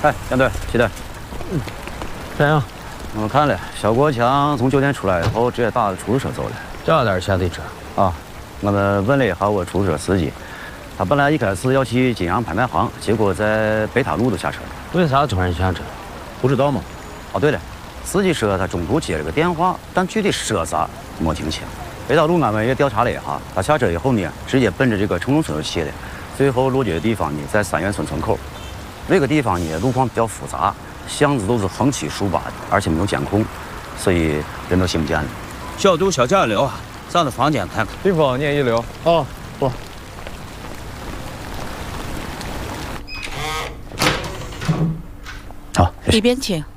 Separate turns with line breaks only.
哎，杨队，起来。
怎样？
我看了，小国强从酒店出来以后，直接打出租车走了。
这点下的车
啊，我们问了一下我出租车司机，他本来一开始要去金阳拍卖行，结果在北塔路都下车了。
为啥突然下车？
不知道吗？
哦，对了，司机说他中途接了个电话，但具体说啥没听清。北塔路俺们也调查了一下，他下车以后呢，直接奔着这个城中村就去了。最后落脚的地方呢，在三元村村口。那个地方呢，路况比较复杂，巷子都是横七竖八的，而且没有监控，所以人都听不见了。
小杜、小贾留啊，上他房间看看。
李峰，你也一流。
哦，不。
好，
里边请。